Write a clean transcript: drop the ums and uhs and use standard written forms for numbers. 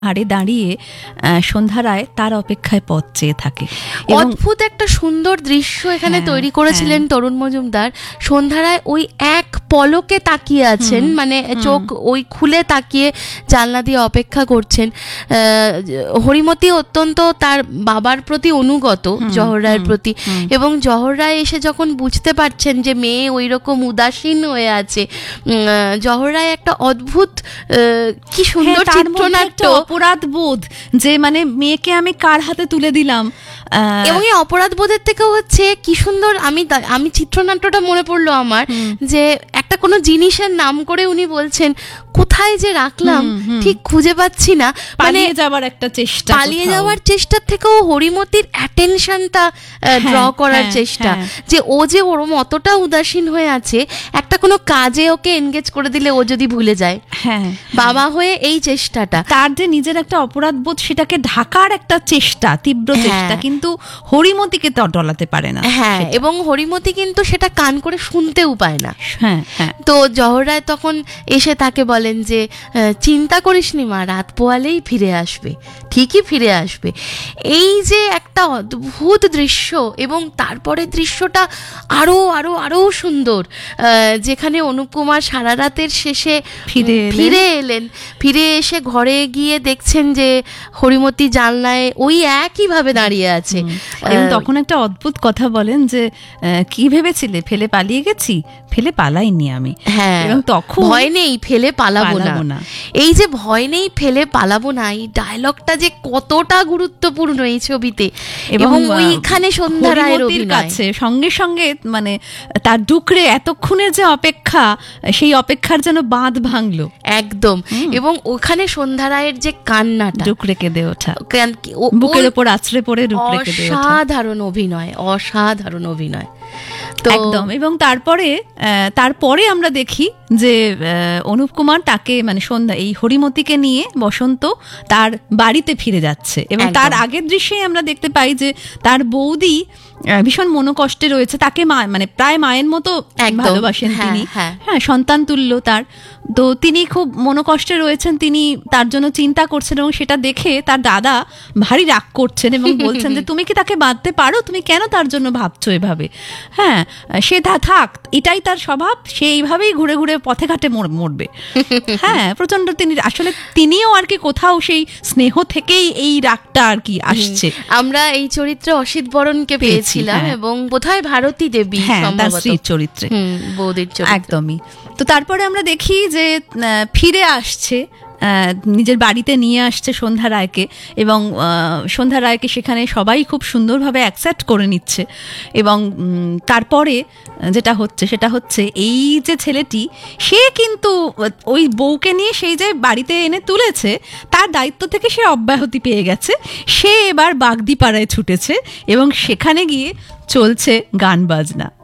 আড়ে দাঁড়িয়ে সন্ধ্যা রায় তার অপেক্ষায় পথ চেয়ে থাকে। অদ্ভুত একটা সুন্দর দৃশ্য এখানে তৈরি করেছিলেন তরুণ মজুমদার। সন্ধ্যা রায় ওই এক পলকে তাকিয়ে আছেন, মানে চোখ ওই খুলে তাকিয়ে জানলা দিয়ে অপেক্ষা করছেন। হরিমতি অত্যন্ত তার বাবার প্রতি অনুগত, জহর রায়ের প্রতি, এবং জহর রায় এসে যখন বুঝতে পারছেন যে মেয়ে ওই রকম উদাসীন হয়ে আছে, জহর রায় একটা অদ্ভুত কি সুন্দর চিত্রনাট্য, অপরাধ বোধ যে মানে মেয়েকে আমি কার হাতে তুলে দিলাম, এবং এই অপরাধ বোধের থেকেও হচ্ছে কি সুন্দর আমি চিত্রনাট্যটা মনে পড়লো আমার, যে একটা কোনো জিনিসের নাম করে উনি বলছেন কোথায় যে রাখলাম ঠিক খুঁজে পাচ্ছি না, পালিয়ে যাওয়ার একটা চেষ্টা, পালিয়ে যাওয়ার চেষ্টার থেকেও হরিমতির অ্যাটেনশনটা ড্র করার চেষ্টা, যে ও যে ওরম অতটা উদাসীন হয়ে আছে, একটা কোনো কাজে ওকে এনগেজ করে দিলে ও যদি ভুলে যায় বাবা হয়ে, এই চেষ্টাটা তার যে নিজের একটা অপরাধ বোধ সেটাকে ঢাকার একটা চেষ্টা, তীব্র চেষ্টা, কিন্তু হরিমতিকে তো ডলাতে পারে না। এবং হরিমতি কিন্তু সেটা কান করে শুনতেও পায় না। তো জহর রায় তখন এসে তাকে বলেন যে চিন্তা করিসনি মা, রাত পোয়ালেই ফিরে আসবে, ঠিকই ফিরে আসবে। এই যে একটা অদ্ভুত দৃশ্য, এবং তারপরে দৃশ্যটা আরো আরো আরো সুন্দর, যেখানে অনুপ কুমার সারা রাতের শেষে ফিরে এলেন, ফিরে এসে ঘরে গিয়ে দেখছেন যে হরিমতি জানলায় ওই একইভাবে দাঁড়িয়ে আছে। এবং তখন একটা অদ্ভুত কথা বলেন যে কি ভেবেছিলে, ফেলে পালিয়ে গেছি? ফেলে পালাইনি আমি। এবং তখন ভয় নেই, ফেলে পালাবো না। এই যে ভয় নেই, ফেলে পালাবো না, এই ডায়লগটা যে কতটা গুরুত্বপূর্ণ এই ছবিতে, এবং ওইখানে সন্ধ্যা রায়ের কাছে সঙ্গে সঙ্গে মানে তার ডুকরে এতক্ষণের যে অপেক্ষা, সেই অপেক্ষার যেন বাঁধ ভাঙলো একদম। এবং ওখানে সন্ধ্যা রায়ের যে কান্নাটা, ডুকরে কেঁদে ওঠা, বুকের উপর আছড়ে পড়ে ডুকরে কেঁদে ওঠা, অসাধারণ অভিনয় একদম। এবং তারপরে আমরা দেখি যে অনুপ কুমার তাকে মানে সন্ধ্যা এই হরিমতিকে নিয়ে বসন্ত তার বাড়িতে ফিরে যাচ্ছে, এবং তার আগের দৃশ্যেই আমরা দেখতে পাই যে তার বৌদি ভীষণ মনোকষ্টে রয়েছে, তাকে মানে প্রায় মায়ের মতো ভালোবাসেন তিনি, সন্তান তুল্য তার। তো তিনি খুব মনোকষ্টে রয়েছেন, তিনি তার জন্য চিন্তা করছেন, এবং সেটা দেখে তার দাদা ভারী রাগ করছেন এবং বলছেন যে তুমি কি তাকে বাঁধতে পারো, তুমি কেন তার জন্য ভাবছো এভাবে? সে থাক, এটাই তার স্বভাব, সে এইভাবেই ঘুরে ঘুরে পথে ঘাটে মরবে। প্রচন্ড তিনিও আর কি কোথাও সেই স্নেহ থেকেই এই রাগটা আর কি আসছে। আমরা এই চরিত্রে অসিত বরণকে পেয়েছিলাম, এবং বোধহয় ভারতী দেবী তার স্ত্রীর চরিত্রে, বৌদির চরিত্রে একদমই। তো তারপরে আমরা দেখি যে ফিরে আসছে, নিজের বাড়িতে নিয়ে আসছে সন্ধ্যা রায়কে, এবং সন্ধ্যা রায়কে সেখানে সবাই খুব সুন্দরভাবে অ্যাকসেপ্ট করে নিচ্ছে। এবং তারপরে যেটা হচ্ছে সেটা হচ্ছে এই যে ছেলেটি, সে কিন্তু ওই বউকে নিয়ে সেই যে বাড়িতে এনে তুলেছে, তার দায়িত্ব থেকে সে অব্যাহতি পেয়ে গেছে। সে এবার বাগদিপাড়ায় ছুটেছে, এবং সেখানে গিয়ে চলছে গান বাজনা।